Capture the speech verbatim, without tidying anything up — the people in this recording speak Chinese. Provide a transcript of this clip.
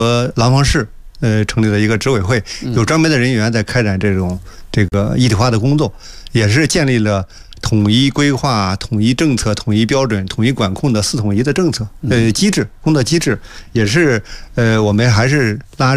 和廊坊市呃成立了一个执委会，有专门的人员在开展这种这个一体化的工作，也是建立了统一规划、统一政策、统一标准、统一管控的四统一的政策呃机制工作机制，也是呃我们还是拉。